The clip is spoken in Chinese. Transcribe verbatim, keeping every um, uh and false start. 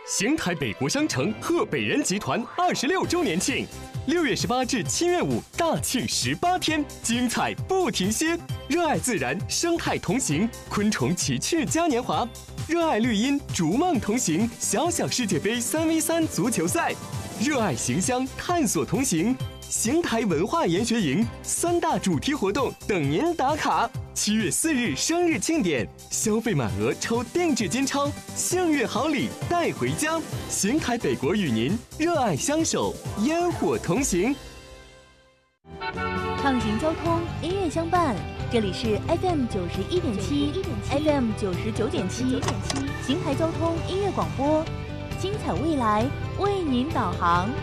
邢台北国商城贺北人集团二十六周年庆，六月十八至七月五大庆十八天，精彩不停歇。热爱自然，生态同行，昆虫奇趣嘉年华；热爱绿荫，逐梦同行，小小世界杯三 v 三足球赛；热爱行乡，探索同行。邢台文化研学营三大主题活动等您打卡。七月四日生日庆典，消费满额抽定制金钞，幸运好礼带回家。邢台北国与您热爱相守，烟火同行。 畅行交通，音乐相伴。这里是 F M 九十一点七 ，F M 九十九点七，邢台交通音乐广播，精彩未来为您导航。